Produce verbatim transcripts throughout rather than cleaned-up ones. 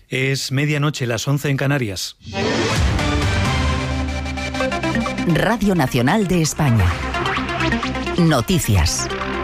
Es medianoche, las once en Canarias. Radio Nacional de España. Noticias.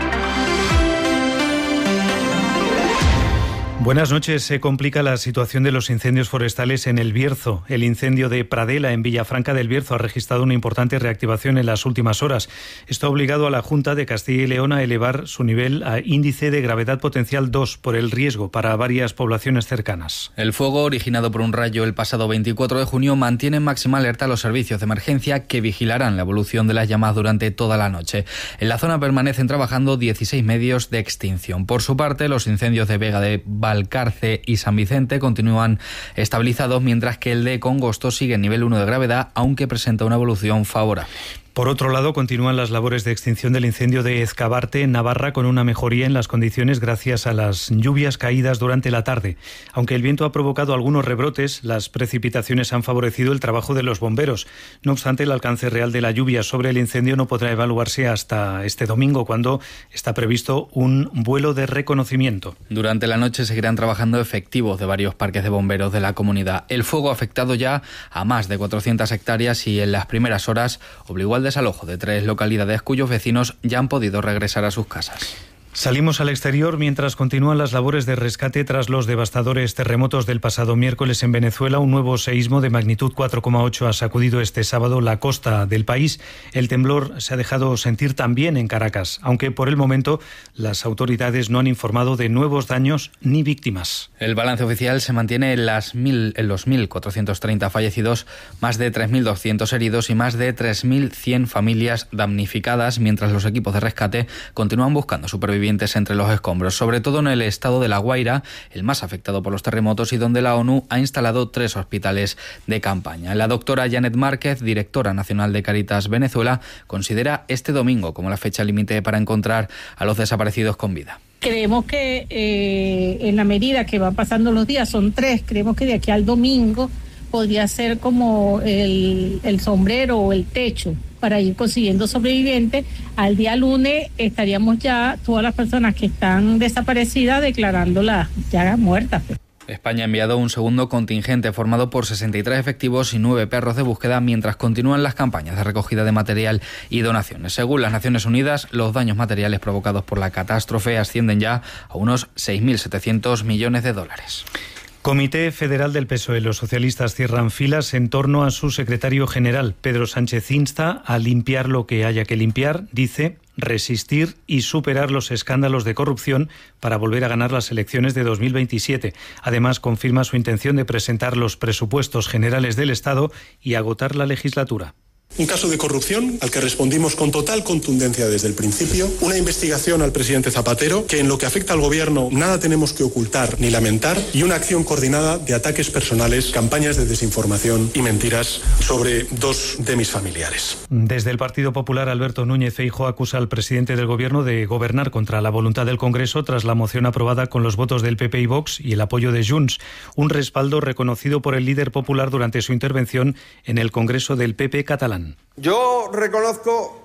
Buenas noches. Se complica la situación de los incendios forestales en El Bierzo. El incendio de Pradela, en Villafranca del Bierzo, ha registrado una importante reactivación en las últimas horas. Esto ha obligado a la Junta de Castilla y León a elevar su nivel a índice de gravedad potencial dos por el riesgo para varias poblaciones cercanas. El fuego, originado por un rayo el pasado veinticuatro de junio, mantiene en máxima alerta a los servicios de emergencia, que vigilarán la evolución de las llamas durante toda la noche. En la zona permanecen trabajando dieciséis medios de extinción. Por su parte, los incendios de Vega de Valcarce y San Vicente continúan estabilizados, mientras que el de Congosto sigue en nivel uno de gravedad, aunque presenta una evolución favorable. Por otro lado, continúan las labores de extinción del incendio de Ezcabarte, en Navarra, con una mejoría en las condiciones gracias a las lluvias caídas durante la tarde. Aunque el viento ha provocado algunos rebrotes, las precipitaciones han favorecido el trabajo de los bomberos. No obstante, el alcance real de la lluvia sobre el incendio no podrá evaluarse hasta este domingo, cuando está previsto un vuelo de reconocimiento. Durante la noche seguirán trabajando efectivos de varios parques de bomberos de la comunidad. El fuego ha afectado ya a más de cuatrocientas hectáreas y en las primeras horas obligó al desalojo de tres localidades cuyos vecinos ya han podido regresar a sus casas. Salimos al exterior mientras continúan las labores de rescate tras los devastadores terremotos del pasado miércoles en Venezuela. Un nuevo seísmo de magnitud cuatro coma ocho ha sacudido este sábado la costa del país. El temblor se ha dejado sentir también en Caracas, aunque por el momento las autoridades no han informado de nuevos daños ni víctimas. El balance oficial se mantiene en, las mil, en los mil cuatrocientos treinta fallecidos, más de tres mil doscientos heridos y más de tres mil cien familias damnificadas, mientras los equipos de rescate continúan buscando supervivientes entre los escombros, sobre todo en el estado de La Guaira, el más afectado por los terremotos y donde la ONU ha instalado tres hospitales de campaña. La doctora Janet Márquez, directora nacional de Cáritas Venezuela, considera este domingo como la fecha límite para encontrar a los desaparecidos con vida. Creemos que eh, en la medida que van pasando los días, son tres, creemos que de aquí al domingo podría ser como el, el sombrero o el techo para ir consiguiendo sobrevivientes. Al día lunes estaríamos ya todas las personas que están desaparecidas declarándolas ya muertas. España ha enviado un segundo contingente formado por sesenta y tres efectivos y nueve perros de búsqueda, mientras continúan las campañas de recogida de material y donaciones. Según las Naciones Unidas, los daños materiales provocados por la catástrofe ascienden ya a unos seis mil setecientos millones de dólares. Comité Federal del P S O E. Los socialistas cierran filas en torno a su secretario general. Pedro Sánchez insta a limpiar lo que haya que limpiar, dice, resistir y superar los escándalos de corrupción para volver a ganar las elecciones de dos mil veintisiete. Además, confirma su intención de presentar los presupuestos generales del Estado y agotar la legislatura. Un caso de corrupción al que respondimos con total contundencia desde el principio, una investigación al presidente Zapatero, que en lo que afecta al gobierno nada tenemos que ocultar ni lamentar, y una acción coordinada de ataques personales, campañas de desinformación y mentiras sobre dos de mis familiares. Desde el Partido Popular, Alberto Núñez Feijóo acusa al presidente del gobierno de gobernar contra la voluntad del Congreso tras la moción aprobada con los votos del P P y Vox y el apoyo de Junts, un respaldo reconocido por el líder popular durante su intervención en el Congreso del P P catalán. Yo reconozco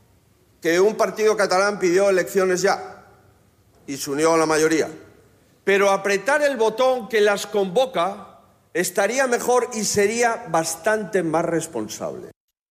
que un partido catalán pidió elecciones ya y se unió a la mayoría, pero apretar el botón que las convoca estaría mejor y sería bastante más responsable.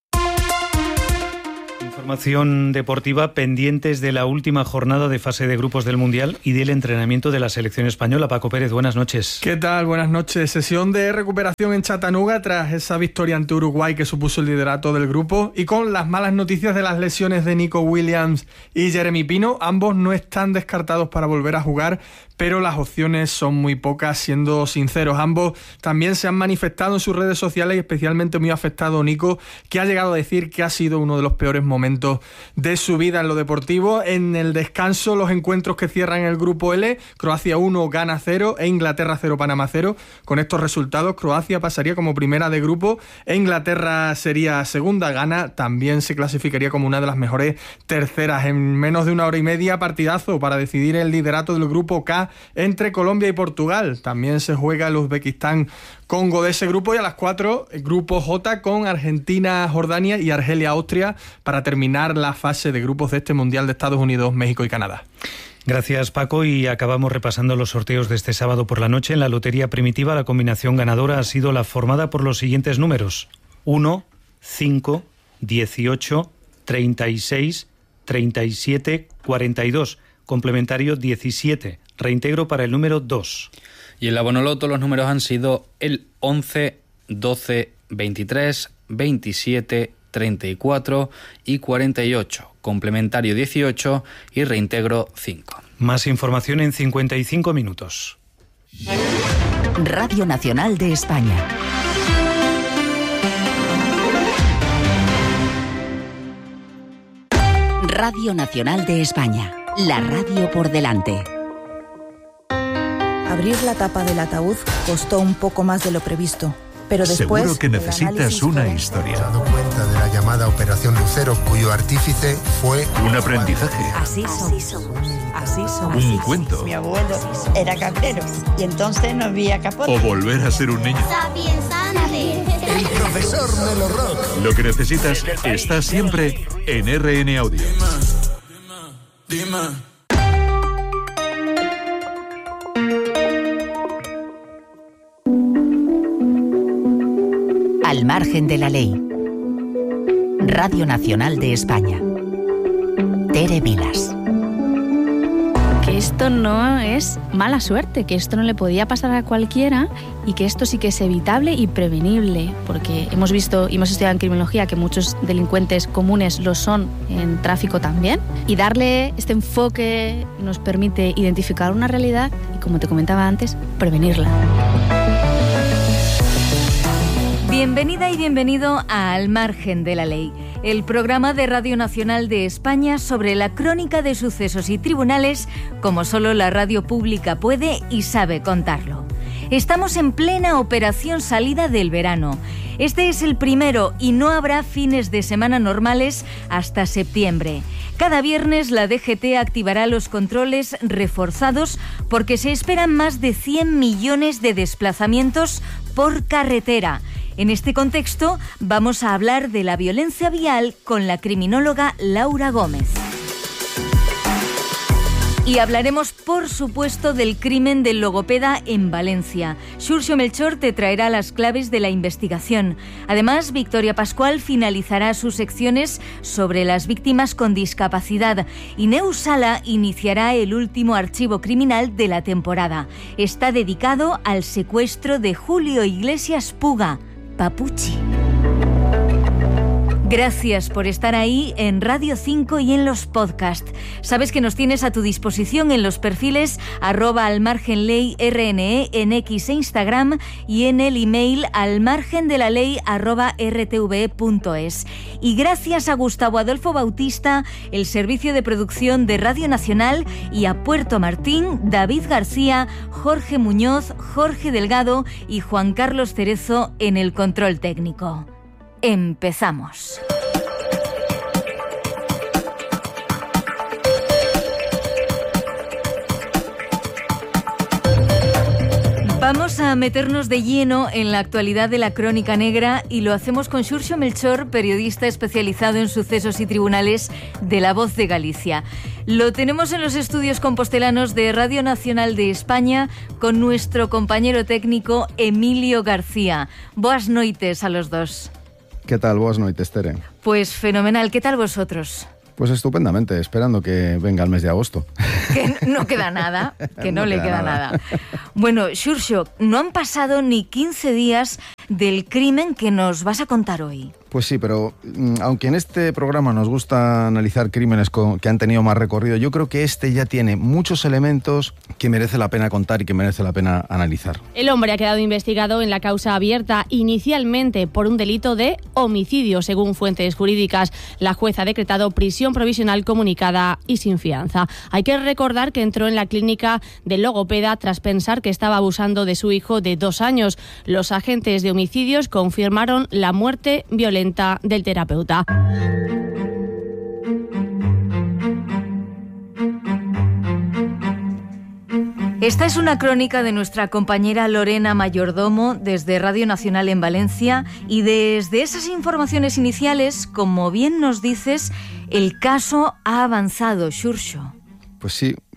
Información deportiva, pendientes de la última jornada de fase de grupos del Mundial y del entrenamiento de la selección española. Paco Pérez, buenas noches. ¿Qué tal? Buenas noches. Sesión de recuperación en Chattanooga tras esa victoria ante Uruguay que supuso el liderato del grupo, y con las malas noticias de las lesiones de Nico Williams y Jeremy Pino. Ambos no están descartados para volver a jugar, pero las opciones son muy pocas, siendo sinceros. Ambos también se han manifestado en sus redes sociales, y especialmente muy afectado Nico, que ha llegado a decir que ha sido uno de los peores momentos de su vida en lo deportivo. En el descanso, los encuentros que cierran el grupo L: Croacia uno, Ghana cero e Inglaterra cero, Panamá cero. Con estos resultados, Croacia pasaría como primera de grupo e Inglaterra sería segunda. Ghana también se clasificaría como una de las mejores terceras. En menos de una hora y media, partidazo para decidir el liderato del grupo K entre Colombia y Portugal. También se juega el Uzbekistán Congo de ese grupo, y a las cuatro, el grupo J con Argentina, Jordania y Argelia, Austria, para terminar la fase de grupos de este Mundial de Estados Unidos, México y Canadá. Gracias, Paco, y acabamos repasando los sorteos de este sábado por la noche. En la Lotería Primitiva, la combinación ganadora ha sido la formada por los siguientes números: uno, cinco, dieciocho, treinta y seis, treinta y siete, cuarenta y dos, complementario diecisiete, reintegro para el número dos. Y en la Bonoloto los números han sido el once, doce, veintitrés, veintisiete, treinta y cuatro y cuarenta y ocho, complementario dieciocho y reintegro cinco. Más información en cincuenta y cinco minutos. Radio Nacional de España. Radio Nacional de España, la radio por delante. Abrir la tapa del ataúd costó un poco más de lo previsto, pero después... Seguro que necesitas una historia. He dado cuenta de la llamada Operación Lucero, cuyo artífice fue... Un aprendizaje. Así somos. Así somos. Un cuento. Mi abuelo era cabrero y entonces no había capote. O volver a ser un niño. El profesor Melo Rock. Lo que necesitas está siempre en R N Audio. Dime, dime. Al margen de la ley. Radio Nacional de España. Tere Vilas. Que esto no es mala suerte, que esto no le podía pasar a cualquiera y que esto sí que es evitable y prevenible, porque hemos visto y hemos estudiado en criminología que muchos delincuentes comunes lo son en tráfico también, y darle este enfoque nos permite identificar una realidad y, como te comentaba antes, prevenirla. Bienvenida y bienvenido a Al margen de la ley, el programa de Radio Nacional de España sobre la crónica de sucesos y tribunales como solo la radio pública puede y sabe contarlo. Estamos en plena operación salida del verano. Este es el primero y no habrá fines de semana normales hasta septiembre. Cada viernes la D G T activará los controles reforzados porque se esperan más de cien millones de desplazamientos por carretera. En este contexto, vamos a hablar de la violencia vial con la criminóloga Laura Gómez. Y hablaremos, por supuesto, del crimen del logopeda en Valencia. Xurxo Melchor te traerá las claves de la investigación. Además, Victoria Pascual finalizará sus secciones sobre las víctimas con discapacidad. Y Neus Sala iniciará el último archivo criminal de la temporada. Está dedicado al secuestro de Julio Iglesias Puga, Papuchi. Gracias por estar ahí en Radio cinco y en los podcasts. Sabes que nos tienes a tu disposición en los perfiles arroba almargenley rne en X e Instagram y en el email almargendelaley arroba rtve punto es. Y gracias a Gustavo Adolfo Bautista, el servicio de producción de Radio Nacional, y a Puerto Martín, David García, Jorge Muñoz, Jorge Delgado y Juan Carlos Cerezo en el control técnico. Empezamos. Vamos a meternos de lleno en la actualidad de la crónica negra y lo hacemos con Xurxo Melchor, periodista especializado en sucesos y tribunales de La Voz de Galicia. Lo tenemos en los estudios compostelanos de Radio Nacional de España con nuestro compañero técnico Emilio García. Boas noites a los dos. ¿Qué tal? Boas noites, Tere. Pues fenomenal. ¿Qué tal vosotros? Pues estupendamente, esperando que venga el mes de agosto. Que no queda nada, que no, no le queda, queda nada. nada. Bueno, Xurxo, no han pasado ni quince días del crimen que nos vas a contar hoy. Pues sí, pero aunque en este programa nos gusta analizar crímenes con, que han tenido más recorrido, yo creo que este ya tiene muchos elementos que merece la pena contar y que merece la pena analizar. El hombre ha quedado investigado en la causa abierta inicialmente por un delito de homicidio, según fuentes jurídicas. La jueza ha decretado prisión provisional comunicada y sin fianza. Hay que recordar que entró en la clínica de logopeda tras pensar que estaba abusando de su hijo de dos años. Los agentes de homicidios confirmaron la muerte violenta del terapeuta. Esta es una crónica de nuestra compañera Lorena Mayordomo desde Radio Nacional en Valencia, y desde esas informaciones iniciales, como bien nos dices, el caso ha avanzado, Xurxo. Pues sí,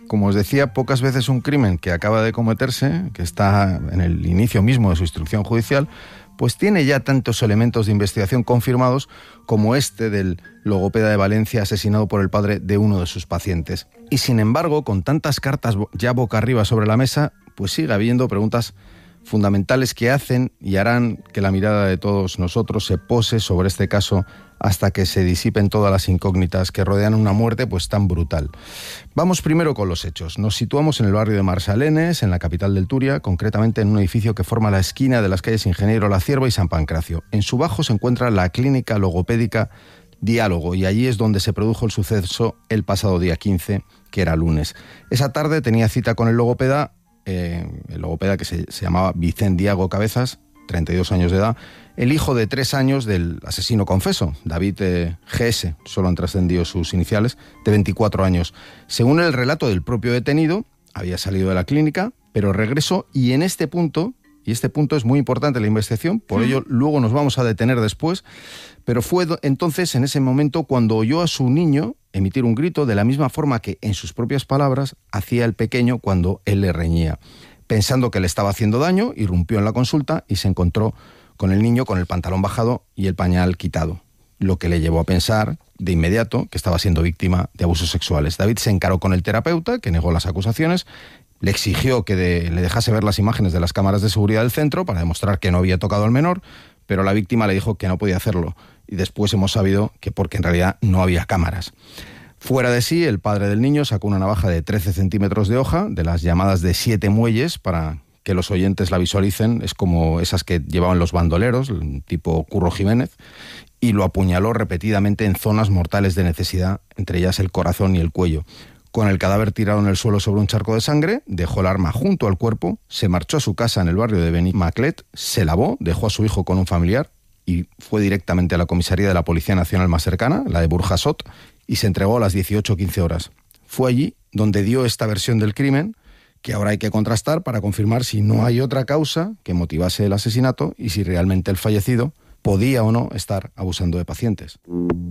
Como os decía, pocas veces un crimen que acaba de cometerse, que está en el inicio mismo de su instrucción judicial, pues tiene ya tantos elementos de investigación confirmados como este del logopeda de Valencia asesinado por el padre de uno de sus pacientes. Y sin embargo, con tantas cartas ya boca arriba sobre la mesa, pues sigue habiendo preguntas fundamentales que hacen y harán que la mirada de todos nosotros se pose sobre este caso hasta que se disipen todas las incógnitas que rodean una muerte pues tan brutal. Vamos primero con los hechos. Nos situamos en el barrio de Marsalenes, en la capital del Turia, concretamente en un edificio que forma la esquina de las calles Ingeniero La Cierva y San Pancracio. En su bajo se encuentra la clínica logopédica Diálogo, y allí es donde se produjo el suceso el pasado día quince, que era lunes. Esa tarde tenía cita con el logopeda, eh, el logopeda que se, se llamaba Vicente Diago Cabezas, treinta y dos años de edad, el hijo de tres años del asesino confeso, David eh, G S, solo han trascendido sus iniciales, de veinticuatro años. Según el relato del propio detenido, había salido de la clínica, pero regresó, y en este punto, y este punto es muy importante en la investigación, por ello luego nos vamos a detener después, pero fue entonces, en ese momento, cuando oyó a su niño emitir un grito de la misma forma que, en sus propias palabras, hacía el pequeño cuando él le reñía. Pensando que le estaba haciendo daño, irrumpió en la consulta y se encontró con el niño con el pantalón bajado y el pañal quitado, lo que le llevó a pensar de inmediato que estaba siendo víctima de abusos sexuales. David se encaró con el terapeuta, que negó las acusaciones, le exigió que de, le dejase ver las imágenes de las cámaras de seguridad del centro para demostrar que no había tocado al menor, pero la víctima le dijo que no podía hacerlo, y después hemos sabido que porque en realidad no había cámaras. Fuera de sí, el padre del niño sacó una navaja de trece centímetros de hoja, de las llamadas de siete muelles, para que los oyentes la visualicen, es como esas que llevaban los bandoleros, tipo Curro Jiménez, y lo apuñaló repetidamente en zonas mortales de necesidad, entre ellas el corazón y el cuello. Con el cadáver tirado en el suelo sobre un charco de sangre, dejó el arma junto al cuerpo, se marchó a su casa en el barrio de Benimaclet, se lavó, dejó a su hijo con un familiar y fue directamente a la comisaría de la Policía Nacional más cercana, la de Burjasot, y se entregó a las dieciocho quince horas. Fue allí donde dio esta versión del crimen, que ahora hay que contrastar para confirmar si no hay otra causa que motivase el asesinato y si realmente el fallecido podía o no estar abusando de pacientes.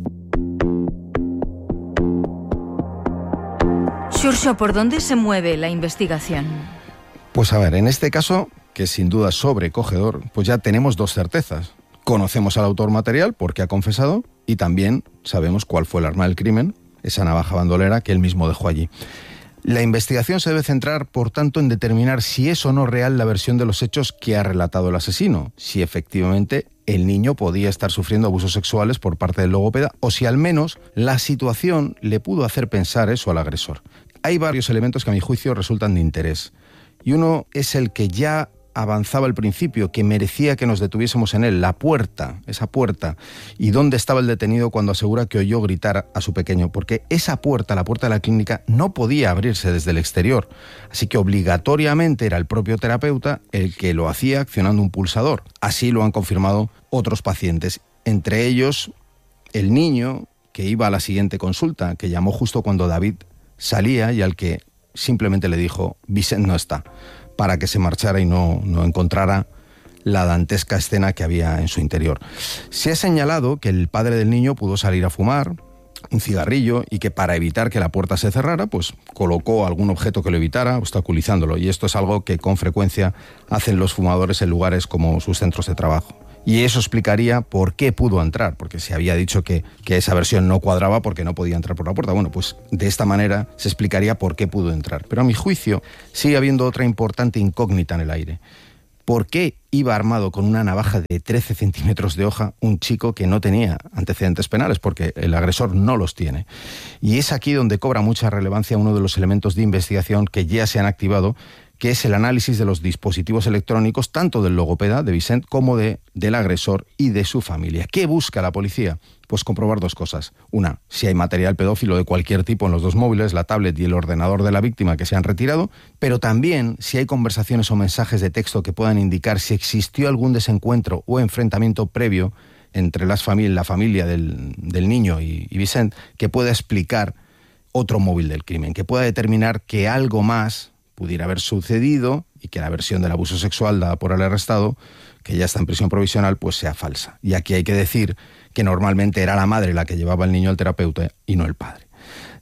Xurxo, ¿por dónde se mueve la investigación? Pues a ver, en este caso, que es sin duda sobrecogedor, pues ya tenemos dos certezas. Conocemos al autor material porque ha confesado y también sabemos cuál fue el arma del crimen, esa navaja bandolera que él mismo dejó allí. La investigación se debe centrar, por tanto, en determinar si es o no real la versión de los hechos que ha relatado el asesino, si efectivamente el niño podía estar sufriendo abusos sexuales por parte del logopeda o si al menos la situación le pudo hacer pensar eso al agresor. Hay varios elementos que a mi juicio resultan de interés y uno es el que ya avanzaba al principio, que merecía que nos detuviésemos en él, la puerta, esa puerta, y dónde estaba el detenido cuando asegura que oyó gritar a su pequeño, porque esa puerta, la puerta de la clínica, no podía abrirse desde el exterior, así que obligatoriamente era el propio terapeuta el que lo hacía accionando un pulsador. Así lo han confirmado otros pacientes, entre ellos el niño que iba a la siguiente consulta, que llamó justo cuando David salía y al que simplemente le dijo, Vicent no está, para que se marchara y no, no encontrara la dantesca escena que había en su interior. Se ha señalado que el padre del niño pudo salir a fumar un cigarrillo y que para evitar que la puerta se cerrara, pues colocó algún objeto que lo evitara, obstaculizándolo. Y esto es algo que con frecuencia hacen los fumadores en lugares como sus centros de trabajo. Y eso explicaría por qué pudo entrar, porque se había dicho que, que esa versión no cuadraba porque no podía entrar por la puerta. Bueno, pues de esta manera se explicaría por qué pudo entrar. Pero a mi juicio sigue habiendo otra importante incógnita en el aire. ¿Por qué iba armado con una navaja de trece centímetros de hoja un chico que no tenía antecedentes penales? Porque el agresor no los tiene. Y es aquí donde cobra mucha relevancia uno de los elementos de investigación que ya se han activado, que es el análisis de los dispositivos electrónicos, tanto del logopeda, de Vicent, como de, del agresor y de su familia. ¿Qué busca la policía? Pues comprobar dos cosas. Una, si hay material pedófilo de cualquier tipo en los dos móviles, la tablet y el ordenador de la víctima que se han retirado, pero también si hay conversaciones o mensajes de texto que puedan indicar si existió algún desencuentro o enfrentamiento previo entre las famili- la familia del, del niño y, y Vicent, que pueda explicar otro móvil del crimen, que pueda determinar que algo más pudiera haber sucedido y que la versión del abuso sexual dada por el arrestado, que ya está en prisión provisional, pues sea falsa. Y aquí hay que decir que normalmente era la madre la que llevaba al niño al terapeuta y no el padre.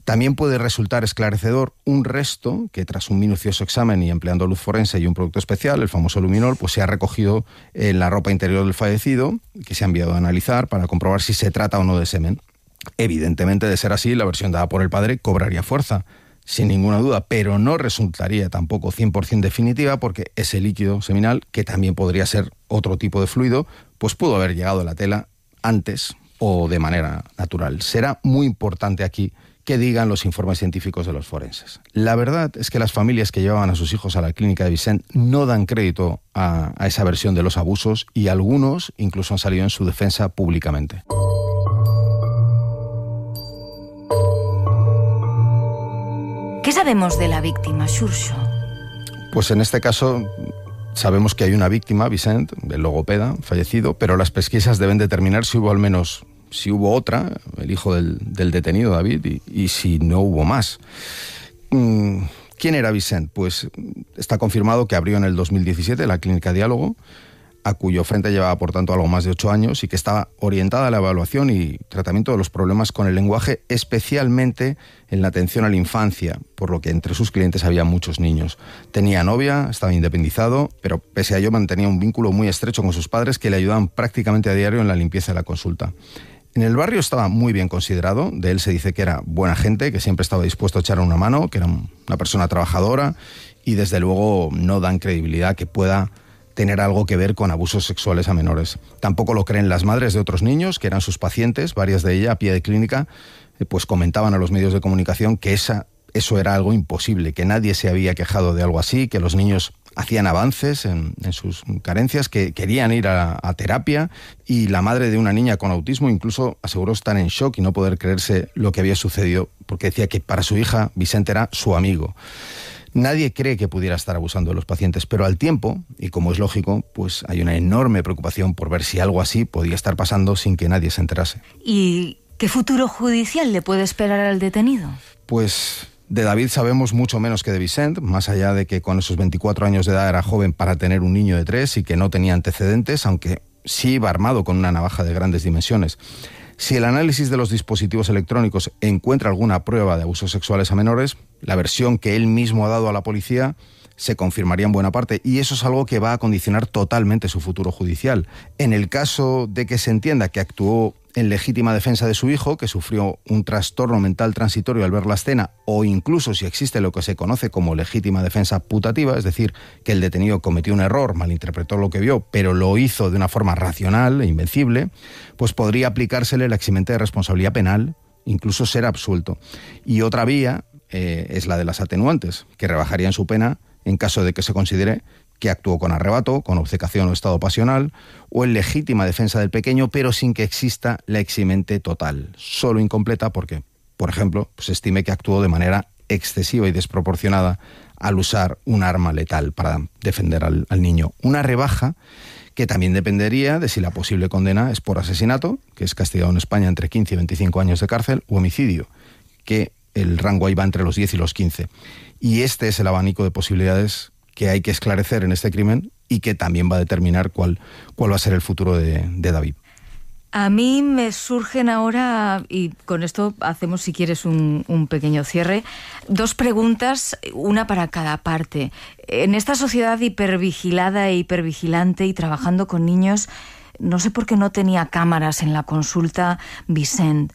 También puede resultar esclarecedor un resto que, tras un minucioso examen y empleando luz forense y un producto especial, el famoso luminol, pues se ha recogido en la ropa interior del fallecido, que se ha enviado a analizar para comprobar si se trata o no de semen. Evidentemente, de ser así, la versión dada por el padre cobraría fuerza, sin ninguna duda, pero no resultaría tampoco cien por ciento definitiva, porque ese líquido seminal, que también podría ser otro tipo de fluido, pues pudo haber llegado a la tela antes o de manera natural. Será muy importante aquí que digan los informes científicos de los forenses. La verdad es que las familias que llevaban a sus hijos a la clínica de Vicent no dan crédito a, a esa versión de los abusos, y algunos incluso han salido en su defensa públicamente. ¿Qué sabemos de la víctima, Xurxo? Pues en este caso sabemos que hay una víctima, Vicent, el logopeda, fallecido, pero las pesquisas deben determinar si hubo al menos... si hubo otra, el hijo del, del detenido, David, y, y si no hubo más. ¿Quién era Vicent? Pues está confirmado que abrió en el dos mil diecisiete la Clínica Diálogo, a cuyo frente llevaba, por tanto, algo más de ocho años, y que estaba orientada a la evaluación y tratamiento de los problemas con el lenguaje, especialmente en la atención a la infancia, por lo que entre sus clientes había muchos niños. Tenía novia, estaba independizado, pero pese a ello mantenía un vínculo muy estrecho con sus padres, que le ayudaban prácticamente a diario en la limpieza de la consulta. En el barrio estaba muy bien considerado, de él se dice que era buena gente, que siempre estaba dispuesto a echar una mano, que era una persona trabajadora, y desde luego no dan credibilidad que pueda tener algo que ver con abusos sexuales a menores. Tampoco lo creen las madres de otros niños, que eran sus pacientes, varias de ellas a pie de clínica, pues comentaban a los medios de comunicación que esa, eso era algo imposible, que nadie se había quejado de algo así, que los niños hacían avances en, en sus carencias, que querían ir a, a terapia, y la madre de una niña con autismo incluso aseguró estar en shock y no poder creerse lo que había sucedido, porque decía que para su hija Vicent era su amigo. Nadie cree que pudiera estar abusando de los pacientes, pero al tiempo, y como es lógico, pues hay una enorme preocupación por ver si algo así podía estar pasando sin que nadie se enterase. ¿Y qué futuro judicial le puede esperar al detenido? Pues de David sabemos mucho menos que de Vicent, más allá de que con esos veinticuatro años de edad era joven para tener un niño de tres y que no tenía antecedentes, aunque sí iba armado con una navaja de grandes dimensiones. Si el análisis de los dispositivos electrónicos encuentra alguna prueba de abusos sexuales a menores, la versión que él mismo ha dado a la policía se confirmaría en buena parte, y eso es algo que va a condicionar totalmente su futuro judicial. En el caso de que se entienda que actuó en legítima defensa de su hijo, que sufrió un trastorno mental transitorio al ver la escena, o incluso si existe lo que se conoce como legítima defensa putativa, es decir, que el detenido cometió un error, malinterpretó lo que vio, pero lo hizo de una forma racional e invencible, pues podría aplicársele la eximente de responsabilidad penal, incluso ser absuelto. Y otra vía eh, es la de las atenuantes, que rebajarían su pena en caso de que se considere que actuó con arrebato, con obcecación o estado pasional, o en legítima defensa del pequeño, pero sin que exista la eximente total, solo incompleta porque, por ejemplo, se estime que actuó de manera excesiva y desproporcionada al usar un arma letal para defender al, al niño. Una rebaja que también dependería de si la posible condena es por asesinato, que es castigado en España entre quince y veinticinco años de cárcel, o homicidio, que el rango ahí va entre los diez y los quince. Y este es el abanico de posibilidades que hay que esclarecer en este crimen y que también va a determinar cuál, cuál va a ser el futuro de, de David. A mí me surgen ahora, y con esto hacemos, si quieres, un, un pequeño cierre, dos preguntas, una para cada parte. En esta sociedad hipervigilada e hipervigilante y trabajando con niños, no sé por qué no tenía cámaras en la consulta Vicent.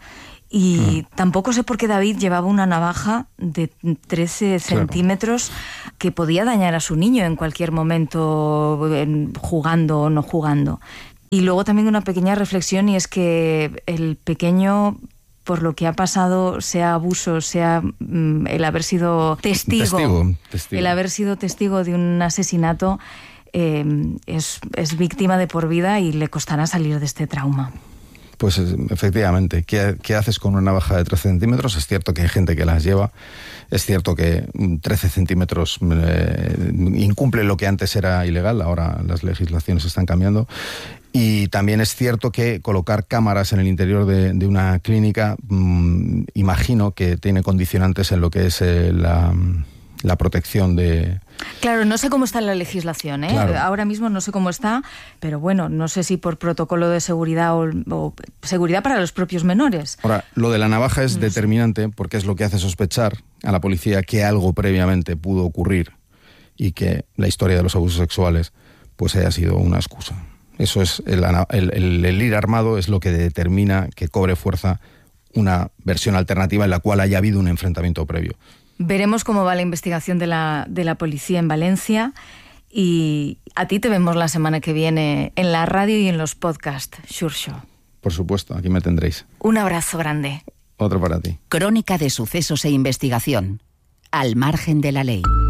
Y mm. tampoco sé por qué David llevaba una navaja de trece centímetros claro. que podía dañar a su niño en cualquier momento, jugando o no jugando. Y luego también una pequeña reflexión, y es que el pequeño, por lo que ha pasado, sea abuso, sea mm, el haber sido testigo, testigo, testigo, el haber sido testigo de un asesinato, eh, es, es víctima de por vida y le costará salir de este trauma. Pues efectivamente, ¿qué, ¿qué haces con una navaja de trece centímetros? Es cierto que hay gente que las lleva, es cierto que trece centímetros eh, incumple lo que antes era ilegal, ahora las legislaciones están cambiando, y también es cierto que colocar cámaras en el interior de, de una clínica, mmm, imagino que tiene condicionantes en lo que es eh, la, la protección de, Claro, no sé cómo está la legislación, ¿eh? Claro. Ahora mismo no sé cómo está, pero bueno, no sé si por protocolo de seguridad o, o seguridad para los propios menores. Ahora, lo de la navaja es No sé. determinante porque es lo que hace sospechar a la policía que algo previamente pudo ocurrir y que la historia de los abusos sexuales pues haya sido una excusa. Eso es, el, el, el, el ir armado es lo que determina que cobre fuerza una versión alternativa en la cual haya habido un enfrentamiento previo. Veremos cómo va la investigación de la, de la policía en Valencia y a ti te vemos la semana que viene en la radio y en los podcasts, Sure Show. Por supuesto, aquí me tendréis. Un abrazo grande. Otro para ti. Crónica de sucesos e investigación. Al margen de la ley.